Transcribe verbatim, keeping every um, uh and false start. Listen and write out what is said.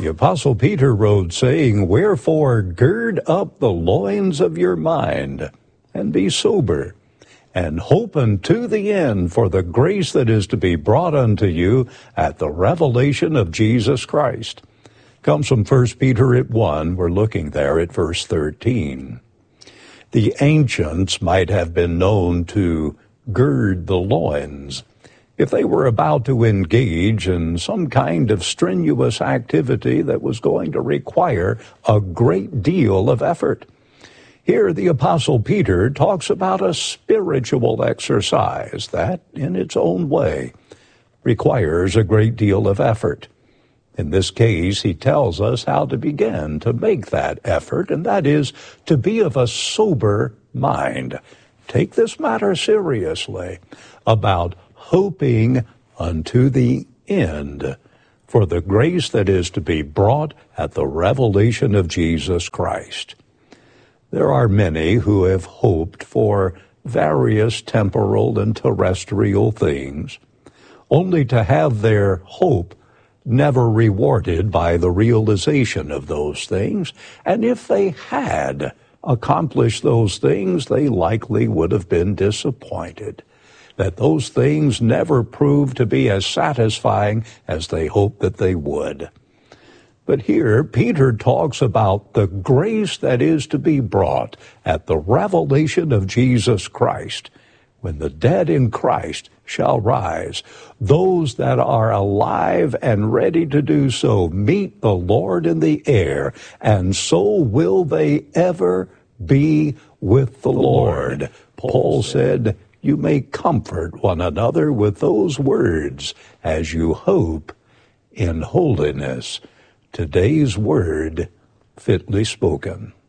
The Apostle Peter wrote, saying, "Wherefore gird up the loins of your mind, and be sober, and hope unto the end for the grace that is to be brought unto you at the revelation of Jesus Christ." Comes from First Peter at one. We're looking there at verse thirteen. The ancients might have been known to gird the loins if they were about to engage in some kind of strenuous activity that was going to require a great deal of effort. Here, the Apostle Peter talks about a spiritual exercise that, in its own way, requires a great deal of effort. In this case, he tells us how to begin to make that effort, and that is to be of a sober mind. Take this matter seriously about hoping unto the end for the grace that is to be brought at the revelation of Jesus Christ. There are many who have hoped for various temporal and terrestrial things, only to have their hope never rewarded by the realization of those things, and if they had accomplished those things, they likely would have been disappointed that those things never proved to be as satisfying as they hoped that they would. But here, Peter talks about the grace that is to be brought at the revelation of Jesus Christ, when the dead in Christ shall rise. Those that are alive and ready to do so meet the Lord in the air, and so will they ever be with the Lord. Paul said, "You may comfort one another with those words as you hope in holiness." Today's word fitly spoken.